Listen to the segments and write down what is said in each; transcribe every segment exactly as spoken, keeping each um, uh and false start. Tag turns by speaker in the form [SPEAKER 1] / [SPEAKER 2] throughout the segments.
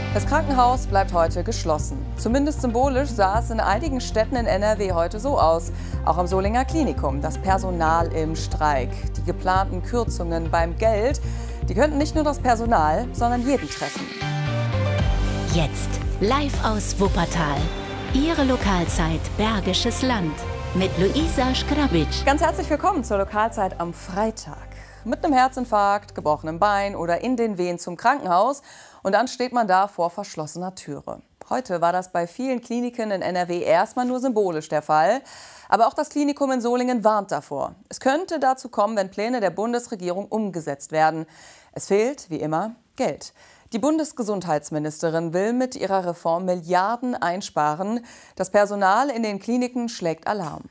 [SPEAKER 1] Das Krankenhaus bleibt heute geschlossen. Zumindest symbolisch sah es in einigen Städten in N R W heute so aus. Auch am Solinger Klinikum. Das Personal im Streik. Die geplanten Kürzungen beim Geld, die könnten nicht nur das Personal, sondern jeden treffen.
[SPEAKER 2] Jetzt live aus Wuppertal. Ihre Lokalzeit Bergisches Land mit Luisa Schgrabitsch.
[SPEAKER 1] Ganz herzlich willkommen zur Lokalzeit am Freitag. Mit einem Herzinfarkt, gebrochenem Bein oder in den Wehen zum Krankenhaus. Und dann steht man da vor verschlossener Türe. Heute war das bei vielen Kliniken in N R W erstmal nur symbolisch der Fall. Aber auch das Klinikum in Solingen warnt davor. Es könnte dazu kommen, wenn Pläne der Bundesregierung umgesetzt werden. Es fehlt, wie immer, Geld. Die Bundesgesundheitsministerin will mit ihrer Reform Milliarden einsparen. Das Personal in den Kliniken schlägt Alarm.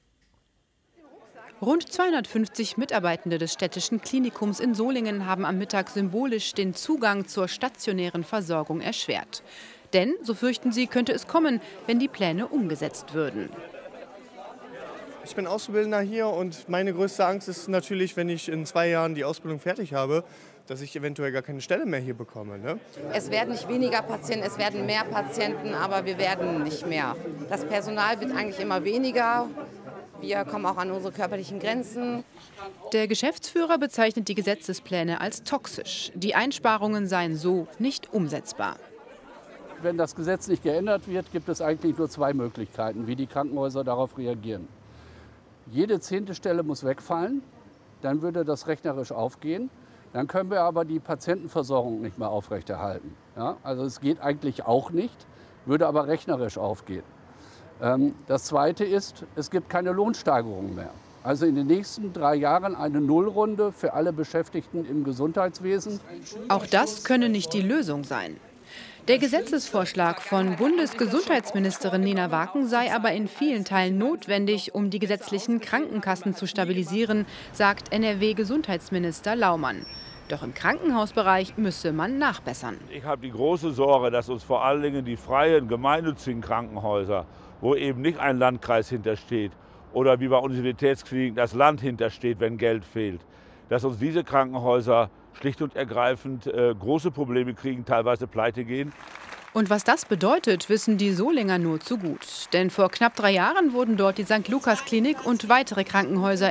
[SPEAKER 3] Rund zweihundertfünfzig Mitarbeitende des städtischen Klinikums in Solingen haben am Mittag symbolisch den Zugang zur stationären Versorgung erschwert. Denn, so fürchten sie, könnte es kommen, wenn die Pläne umgesetzt würden.
[SPEAKER 4] Ich bin Auszubildender hier und meine größte Angst ist natürlich, wenn ich in zwei Jahren die Ausbildung fertig habe, dass ich eventuell gar keine Stelle mehr hier bekomme. Ne?
[SPEAKER 5] Es werden nicht weniger Patienten, es werden mehr Patienten, aber wir werden nicht mehr. Das Personal wird eigentlich immer weniger. Wir kommen auch an unsere körperlichen Grenzen.
[SPEAKER 3] Der Geschäftsführer bezeichnet die Gesetzespläne als toxisch. Die Einsparungen seien so nicht umsetzbar.
[SPEAKER 6] Wenn das Gesetz nicht geändert wird, gibt es eigentlich nur zwei Möglichkeiten, wie die Krankenhäuser darauf reagieren. Jede zehnte Stelle muss wegfallen, dann würde das rechnerisch aufgehen. Dann können wir aber die Patientenversorgung nicht mehr aufrechterhalten. Ja, also es geht eigentlich auch nicht, würde aber rechnerisch aufgehen. Das Zweite ist, es gibt keine Lohnsteigerung mehr. Also in den nächsten drei Jahren eine Nullrunde für alle Beschäftigten im Gesundheitswesen.
[SPEAKER 3] Auch das könne nicht die Lösung sein. Der Gesetzesvorschlag von Bundesgesundheitsministerin Nina Waken sei aber in vielen Teilen notwendig, um die gesetzlichen Krankenkassen zu stabilisieren, sagt N R W-Gesundheitsminister Laumann. Doch im Krankenhausbereich müsse man nachbessern.
[SPEAKER 7] Ich habe die große Sorge, dass uns vor allen Dingen die freien, gemeinnützigen Krankenhäuser, wo eben nicht ein Landkreis hintersteht oder wie bei Universitätskliniken das Land hintersteht, wenn Geld fehlt, dass uns diese Krankenhäuser schlicht und ergreifend äh, große Probleme kriegen, teilweise pleite gehen.
[SPEAKER 3] Und was das bedeutet, wissen die Solinger nur zu gut. Denn vor knapp drei Jahren wurden dort die Sankt Lukas Klinik und weitere Krankenhäuser